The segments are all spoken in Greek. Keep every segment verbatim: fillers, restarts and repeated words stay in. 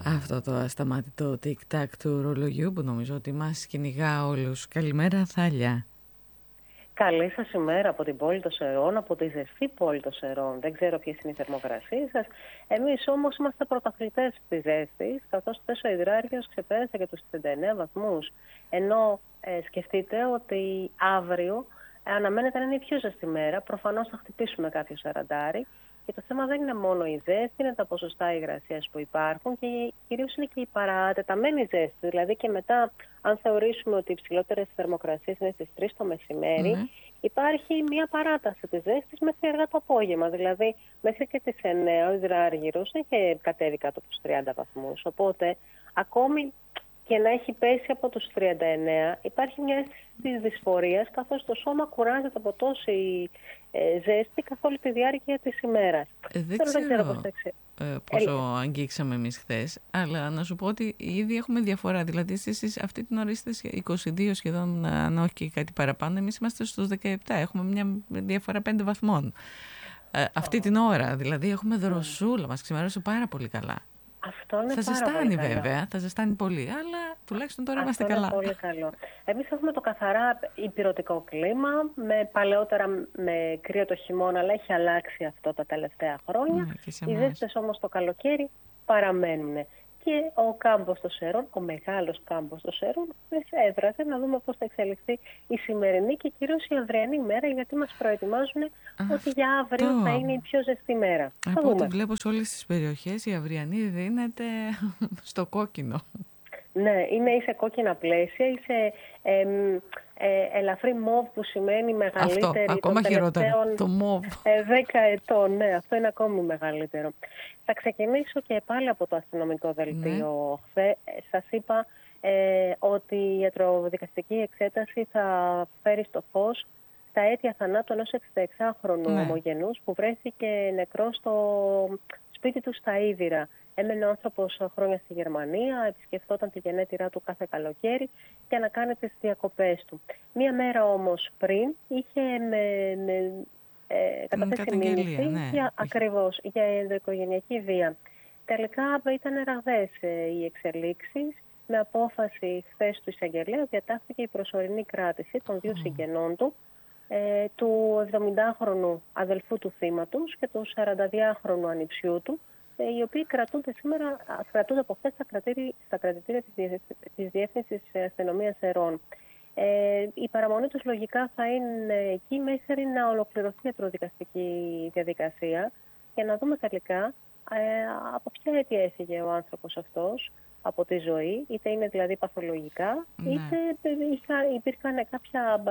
Αυτό το ασταμάτητο τικ-τάκ του ρολογιού που νομίζω ότι μας κυνηγά όλους. Καλημέρα, Θάλια. Καλή σας ημέρα από την πόλη των Σερών, από τη ζεστή πόλη των Σερών. Δεν ξέρω ποιες είναι οι θερμοκρασίες σας. Εμείς όμως είμαστε πρωταθλητές της ζέστης, καθώς χθες ο Υδράργυρος ξεπέρασε και τους τριάντα εννέα βαθμούς. Ενώ ε, σκεφτείτε ότι αύριο ε, αναμένεται να είναι η πιο ζεστή μέρα. Προφανώς θα χτυπήσουμε κάποιο σαραντάρι. Και το θέμα δεν είναι μόνο η ζέστη, είναι τα ποσοστά υγρασίας που υπάρχουν και κυρίως είναι και η παρατεταμένη ζέστη. Δηλαδή και μετά, αν θεωρήσουμε ότι οι υψηλότερες θερμοκρασίες είναι στις τρεις το μεσημέρι, mm-hmm. υπάρχει μια παράταση της ζέστης μέχρι αργά το απόγευμα. Δηλαδή μέχρι και τις εννέα ο Υδράργυρος είχε κατέβει κάτω από τους τριάντα βαθμούς. Οπότε ακόμη και να έχει πέσει από τους τριάντα εννέα, υπάρχει μια αίσθηση της δυσφορίας, καθώς το σώμα κουράζεται από τόση ε, ζέστη καθ' όλη τη διάρκεια της ημέρας. Ε, δεν, Τώρα, ξέρω, δεν ξέρω πώς θα ξε... ε, πόσο Έλα. αγγίξαμε εμείς χθες, αλλά να σου πω ότι ήδη έχουμε διαφορά. Δηλαδή εσείς αυτή την ώρα είστε είκοσι δύο σχεδόν, αν όχι και κάτι παραπάνω, εμείς είμαστε στους δεκαεπτά, έχουμε μια διαφορά πέντε βαθμών. Ε, αυτή oh. την ώρα, δηλαδή έχουμε δροσούλα, μας ξημερώσει πάρα πολύ καλά. Αυτό είναι θα πάρα ζεστάνει πολύ βέβαια, καλό. θα ζεστάνει πολύ, αλλά τουλάχιστον τώρα Αυτό είμαστε είναι καλά. Πολύ καλό. Εμείς έχουμε το καθαρά υπηρετικό κλίμα, με παλαιότερα με κρύο το χειμώνα, αλλά έχει αλλάξει αυτό τα τελευταία χρόνια. Ναι, οι ζέστες όμως το καλοκαίρι παραμένουν. Και ο κάμπος των Σερών, ο μεγάλος κάμπος των Σερών, έδρασε να δούμε πώς θα εξελιχθεί η σημερινή και κυρίως η αυριανή μέρα, γιατί μας προετοιμάζουν Αυτό. ότι για αύριο θα είναι η πιο ζεστή μέρα. Από ό,τι βλέπω σε όλες τις περιοχές, η αυριανή δίνεται στο κόκκινο. Ναι, είναι ή σε κόκκινα πλαίσια ή σε ε, ε, ελαφρύ μοβ, που σημαίνει μεγαλύτερη αυτό, ακόμα των χειρότερο, το μοβ. Ε, δέκα ετών. Ναι, αυτό είναι ακόμη μεγαλύτερο. Θα ξεκινήσω και πάλι από το αστυνομικό δελτίο. Ναι. Χθε σας είπα ε, ότι η ιατροδικαστική εξέταση θα φέρει στο φως τα αίτια θανάτου ενός εξήντα εξάχρονου ομογενούς που βρέθηκε νεκρός στο σπίτι του στα Ίδυρα. Έμενε ο άνθρωπος χρόνια στη Γερμανία, επισκεφτόταν τη γενέτειρά του κάθε καλοκαίρι και να κάνει τις διακοπές του. Μία μέρα όμως πριν είχε με, με, ε, καταθέσει μήνυση ναι, για, ακριβώς, για ενδοοικογενειακή βία. Τελικά ήταν ραγδαίες ε, οι εξελίξεις. Με απόφαση χθες του εισαγγελέα διατάχθηκε η προσωρινή κράτηση των δύο mm. συγγενών του, ε, του εβδομηντάχρονου αδελφού του θύματος και του σαρανταδυάχρονου ανιψιού του, οι οποίοι κρατούνται σήμερα, κρατούνται από χθες στα, στα κρατητήρια της Διεύθυνσης Αστυνομίας Σερών. Ε, η παραμονή τους λογικά θα είναι εκεί μέχρι να ολοκληρωθεί η ιατροδικαστική διαδικασία και να δούμε τελικά ε, από ποια αίτια έφυγε ο άνθρωπος αυτός από τη ζωή, είτε είναι δηλαδή παθολογικά, ναι. είτε είχα, υπήρχαν κάποια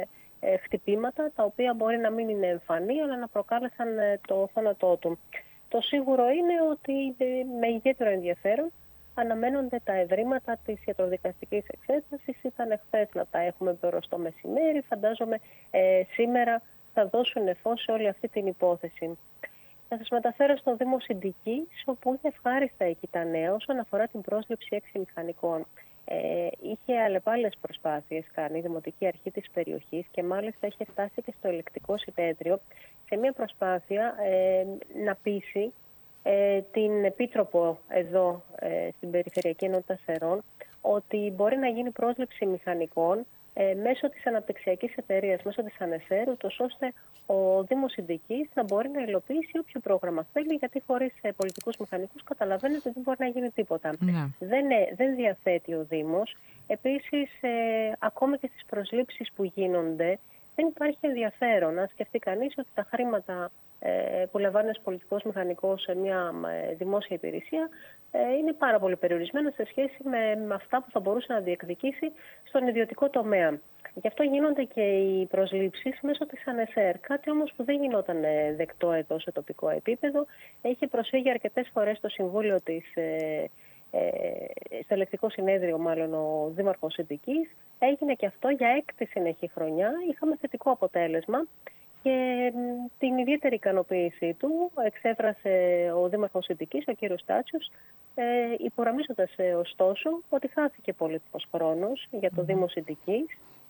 ε, χτυπήματα τα οποία μπορεί να μην είναι εμφανή, αλλά να προκάλεσαν το θάνατό του. Το σίγουρο είναι ότι με ιδιαίτερο ενδιαφέρον αναμένονται τα ευρήματα της ιατροδικαστικής εξέτασης. Ήταν χθες να τα έχουμε προς το μεσημέρι. Φαντάζομαι ε, σήμερα θα δώσουν φως σε όλη αυτή την υπόθεση. Θα σας μεταφέρω στο Δήμο Συντικής, όπου είναι ευχάριστα εκεί τα νέα όσον αφορά την πρόσληψη έξι μηχανικών. Ε, είχε αλλεπάλληλες προσπάθειες κάνει η Δημοτική Αρχή της περιοχής και μάλιστα είχε φτάσει και στο ελεκτικό συνέδριο σε μια προσπάθεια ε, να πείσει ε, την Επίτροπο εδώ ε, στην Περιφερειακή Ενότητα Σερών ότι μπορεί να γίνει πρόσληψη μηχανικών ε, μέσω της αναπτυξιακής εταιρείας, μέσω της ΑΝΕΣΕΡ, ούτως ώστε ο Δήμος Συντικής να μπορεί να υλοποιήσει όποιο πρόγραμμα θέλει, γιατί χωρίς ε, πολιτικούς μηχανικούς καταλαβαίνετε ότι δεν μπορεί να γίνει τίποτα. Ναι. Δεν, ε, δεν διαθέτει ο Δήμος. Επίσης, ε, ακόμη και στις προσλήψεις που γίνονται, δεν υπάρχει ενδιαφέρον. Να σκεφτεί κανείς ότι τα χρήματα ε, που λαμβάνει ένας πολιτικός μηχανικός σε μια ε, δημόσια υπηρεσία ε, είναι πάρα πολύ περιορισμένα σε σχέση με, με αυτά που θα μπορούσε να διεκδικήσει στον ιδιωτικό τομέα. Γι' αυτό γίνονται και οι προσλήψεις μέσω της ΑΝΕΣΕΡ. Κάτι όμως που δεν γινόταν δεκτό εδώ σε τοπικό επίπεδο. Έχει προσφύγει αρκετές φορές στο Συμβούλιο της, ε, ε, στο Ελεκτικό Συνέδριο, μάλλον ο Δήμαρχος Συντικής. Έγινε και αυτό για έκτη συνεχή χρονιά. Είχαμε θετικό αποτέλεσμα και την ιδιαίτερη ικανοποίησή του εξέφρασε ο Δήμαρχος Συντικής, ο κύριος Τάτσιος, ε, υπογραμμίζοντας ε, ωστόσο ότι χάθηκε πολύτιμος χρόνος για το mm. Δήμο Συντικής.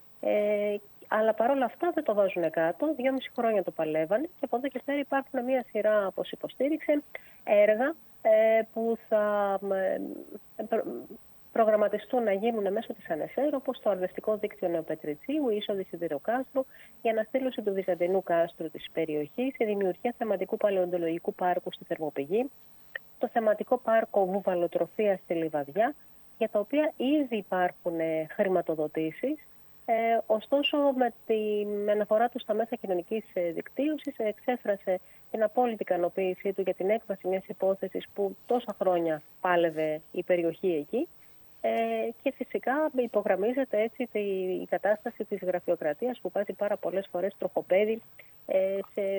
Ε, αλλά παρόλα αυτά δεν το βάζουν κάτω. Δυόμιση χρόνια το παλεύανε και από εδώ και πέρα υπάρχουν μια σειρά, όπως υποστήριξε, έργα που θα προγραμματιστούν να γίνουν μέσω της ΑΝΕΣΕΡ, όπως το αρδευτικό δίκτυο Νεοπετριτσίου, η είσοδη Σιδηροκάστρου, η αναστήλωση του Βυζαντινού κάστρου της περιοχής, η δημιουργία θεματικού παλαιοντολογικού πάρκου στη Θερμοπηγή, το θεματικό πάρκο βουβαλοτροφίας στη Λιβαδιά, για τα οποία ήδη υπάρχουν χρηματοδοτήσεις. Ε, ωστόσο, με την αναφορά του στα μέσα κοινωνικής δικτύωσης, εξέφρασε την απόλυτη ικανοποίησή του για την έκβαση μιας υπόθεσης που τόσα χρόνια πάλευε η περιοχή εκεί. Ε, και φυσικά υπογραμμίζεται έτσι η κατάσταση της γραφειοκρατίας που βάζει πάρα πολλές φορές τροχοπέδι ε, σε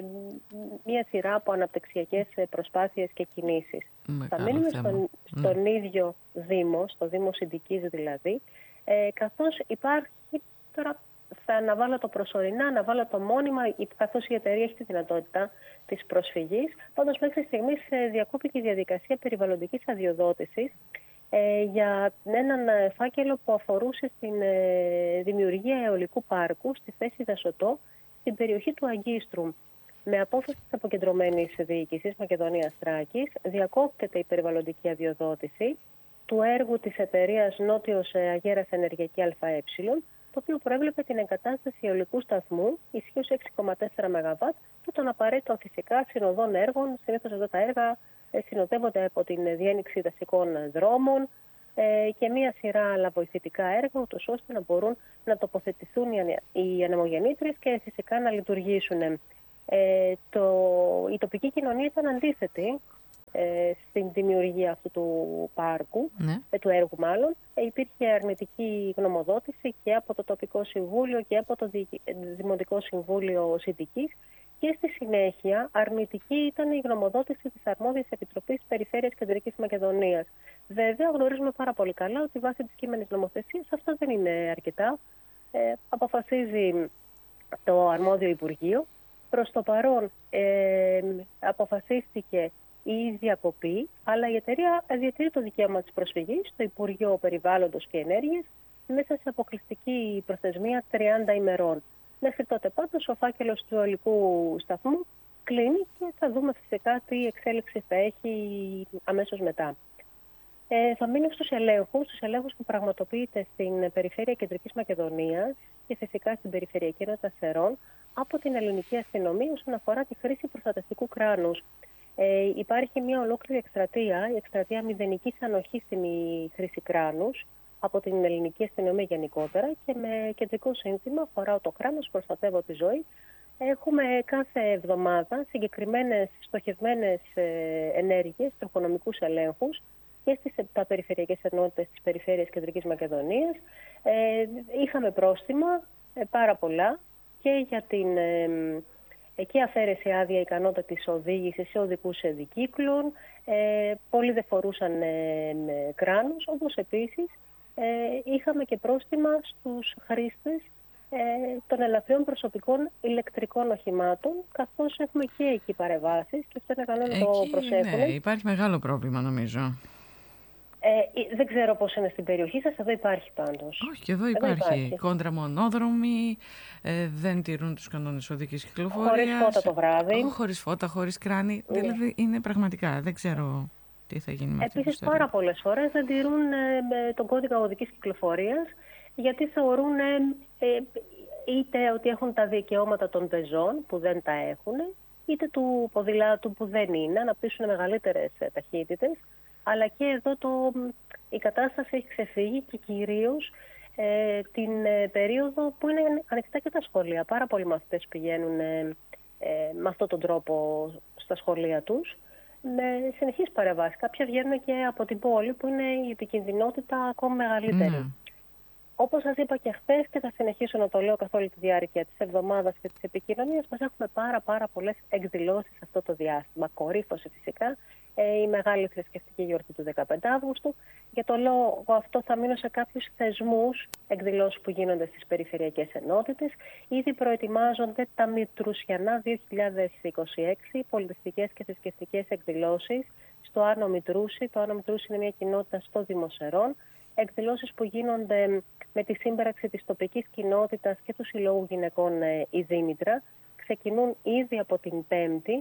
μια σειρά από αναπτυξιακές προσπάθειες και κινήσεις. Θα μείνουμε στον, στον mm. ίδιο Δήμο, στο Δήμο Συντικής δηλαδή, ε, καθώς υπάρχει τώρα. Θα αναβάλω το προσωρινά, αναβάλω το μόνιμα, καθώς η εταιρεία έχει τη δυνατότητα της προσφυγής. Πάντως, μέχρι στιγμής διακόπηκε η διαδικασία περιβαλλοντικής αδειοδότησης ε, για έναν φάκελο που αφορούσε στην ε, δημιουργία αιωλικού πάρκου στη θέση Δασωτό, στην περιοχή του Αγκίστρου. Με απόφαση της αποκεντρωμένης διοίκησης Μακεδονίας Θράκης, διακόπτεται η περιβαλλοντική αδειοδότηση του έργου της εταιρείας Νότιος Αγέρας Ενεργειακή ΑΕ, το οποίο προέβλεπε την εγκατάσταση αιωλικού σταθμού ισχύως έξι κόμμα τέσσερα μεγαβάτ και των απαραίτητων φυσικά συνοδών έργων. Συνήθως εδώ τα έργα συνοδεύονται από την διένυξη δασικών δρόμων ε, και μία σειρά άλλα βοηθητικά έργα, ούτως ώστε να μπορούν να τοποθετηθούν οι ανεμογεννήτριες και φυσικά να λειτουργήσουν. Ε, το, η τοπική κοινωνία ήταν αντίθετη ε, στην δημιουργία αυτού του πάρκου, ναι. ε, του έργου μάλλον. Ε, υπήρχε αρνητική γνωμοδότηση και από το τοπικό συμβούλιο και από το Δημοτικό Συμβούλιο Συντικής και στη συνέχεια αρνητική ήταν η γνωμοδότηση της αρμόδιας Επιτροπής Περιφέρειας Κεντρικής Μακεδονίας. Βέβαια γνωρίζουμε πάρα πολύ καλά ότι βάσει της κείμενης νομοθεσίας αυτό δεν είναι αρκετά. Ε, αποφασίζει το αρμόδιο Υπουργείο. Προς το παρόν ε, αποφασίστηκε η διακοπή, αλλά η εταιρεία διατηρεί το δικαίωμα της προσφυγής στο Υπουργείο Περιβάλλοντος και Ενέργειας μέσα σε αποκλειστική προθεσμία τριάντα ημερών. Μέχρι τότε πάντως ο φάκελος του αιωλικού σταθμού κλείνει και θα δούμε φυσικά τι εξέλιξη θα έχει αμέσως μετά. Ε, θα μείνω στους ελέγχους, στους ελέγχους που πραγματοποιείται στην Περιφέρεια Κεντρικής Μακεδονίας και φυσικά στην Περιφερειακή Ενότητα Σερών από την ελληνική αστυνομία όσον αφορά τη χρήση προστατευτικού κράνους. Ε, υπάρχει μια ολόκληρη εκστρατεία, η εκστρατεία μηδενικής ανοχής στην χρήση κράνους από την ελληνική αστυνομία γενικότερα και με κεντρικό σύνθημα «Φοράω το κράνος, προστατεύω τη ζωή». Έχουμε κάθε εβδομάδα συγκεκριμένες στοχευμένες ενέργειες, τροχονομικούς ελέγχους και στις επτά περιφερειακές ενότητες της Περιφέρειας Κεντρικής Μακεδονίας. Ε, είχαμε πρόστιμα ε, πάρα πολλά και για την ε, και αφαίρεση άδεια ικανότητα της οδήγησης σε οδικούς δικύκλων. Ε, πολλοί δεν φορούσαν ε, κράνους, όπως επίσης ε, είχαμε και πρόστιμα στους χρήστες ε, των ελαφριών προσωπικών ηλεκτρικών οχημάτων, καθώς έχουμε και εκεί παρεμβάσεις και αυτό είναι καλό να το προσέχουμε. Ναι, υπάρχει μεγάλο πρόβλημα νομίζω. Ε, δεν ξέρω πώς είναι στην περιοχή σας, εδώ υπάρχει πάντως. Όχι, και εδώ υπάρχει. Εδώ υπάρχει. Κόντρα μονόδρομοι, ε, δεν τηρούν τους κανόνες οδικής κυκλοφορίας. Χωρίς φώτα το βράδυ. Χωρίς φώτα, χωρίς κράνη. Ναι. Δηλαδή είναι πραγματικά, δεν ξέρω τι θα γίνει με αυτή Επίσης, την πάρα πολλές φορές δεν τηρούν ε, τον κώδικα οδικής κυκλοφορίας, γιατί θεωρούν ε, ε, είτε ότι έχουν τα δικαιώματα των πεζών που δεν τα έχουν, είτε του ποδηλάτου που δεν είναι, να πείσουν μεγαλύτερες ε, ταχύτητες. Αλλά και εδώ το, η κατάσταση έχει ξεφύγει και κυρίως ε, την ε, περίοδο που είναι ανοιχτά και τα σχολεία. Πάρα πολλοί μαθητές πηγαίνουν ε, ε, με αυτόν τον τρόπο στα σχολεία τους με συνεχείς παρεμβάσεις. Κάποια βγαίνουν και από την πόλη που είναι η επικινδυνότητα ακόμα μεγαλύτερη. Mm. Όπως σας είπα και χθες και θα συνεχίσω να το λέω καθ' όλη τη διάρκεια της εβδομάδας και της επικοινωνίας μας, έχουμε πάρα πάρα πολλές εκδηλώσεις αυτό το διάστημα. Κορύφωση φυσικά, ε, η μεγάλη θρησκευτική γιορτή του δεκαπέντε Αυγούστου. Για το λόγο αυτό θα μείνω σε κάποιους θεσμούς εκδηλώσεις που γίνονται στις περιφερειακές ενότητες. Ήδη προετοιμάζονται τα Μητρουσιανά δύο χιλιάδες είκοσι έξι, πολιτιστικές και θρησκευτικές εκδηλώσεις στο Άνω Μητρούσι. Το Άνω Μητρούσι είναι μια κοινότητα στο Δήμο Σερών. Εκδηλώσεις που γίνονται με τη σύμπραξη της τοπικής κοινότητας και του Συλλόγου Γυναικών η Δήμητρα ξεκινούν ήδη από την Πέμπτη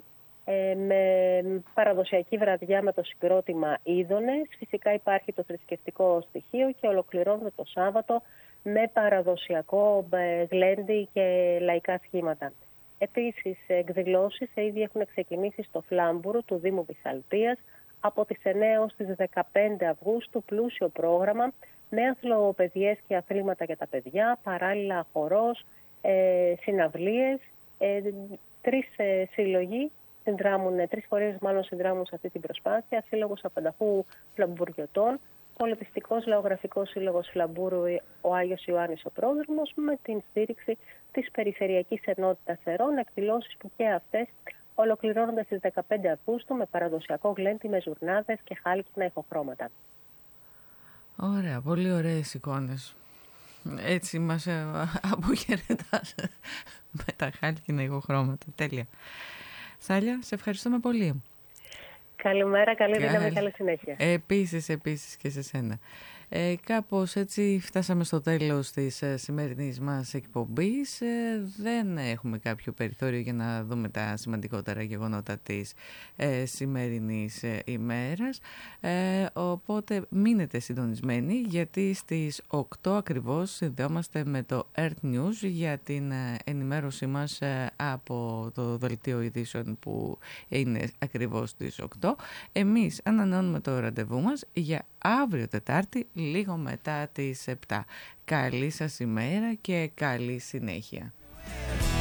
ε, με παραδοσιακή βραδιά με το συγκρότημα Είδονες. Φυσικά υπάρχει το θρησκευτικό στοιχείο και ολοκληρώνεται το Σάββατο με παραδοσιακό γλέντι και λαϊκά σχήματα. Επίσης, εκδηλώσεις ήδη έχουν ξεκινήσει στο Φλάμπουρο του Δήμου Βυσσαλτίας από τις εννέα έως τις δεκαπέντε Αυγούστου, πλούσιο πρόγραμμα με αθλοπαιδιές και αθλήματα για τα παιδιά, παράλληλα χορός, ε, συναυλίες, ε, τρεις ε, σύλλογοι συνδράμουν, τρεις φορείς μάλλον συνδράμουν σε αυτή την προσπάθεια, Σύλλογος Απανταχού Φλαμπουριωτών, Πολιτιστικός Λαογραφικός Σύλλογος Φλαμπούρου ο Άγιος Ιωάννης ο Πρόδρομος, με την στήριξη της Περιφερειακής Ενότητας Ερών, εκδηλώσεις που και αυτές ολοκληρώνονται στις δεκαπέντε Αυγούστου με παραδοσιακό γλέντι, με ζουρνάδες και χάλκινα ηχοχρώματα. Ωραία, πολύ ωραίες εικόνες. Έτσι μας ε, αποχαιρετάς με τα χάλκινα ηχοχρώματα. Τέλεια. Σάλια, σε ευχαριστούμε πολύ. Καλημέρα, καλή δύναμη, καλή συνέχεια. Επίσης, επίσης και σε σένα. Ε, κάπως έτσι φτάσαμε στο τέλος της ε, σημερινής μας εκπομπής. Ε, δεν έχουμε κάποιο περιθώριο για να δούμε τα σημαντικότερα γεγονότα της ε, σημερινής ε, ημέρας. Ε, οπότε μείνετε συντονισμένοι, γιατί στις οκτώ ακριβώς συνδεόμαστε με το Earth News για την ε, ενημέρωσή μας ε, από το δελτίο ειδήσεων που είναι ακριβώς στις οκτώ. Εμείς ανανεώνουμε το ραντεβού μας για αύριο Τετάρτη, λίγο μετά τις επτά. Καλή σας ημέρα και καλή συνέχεια.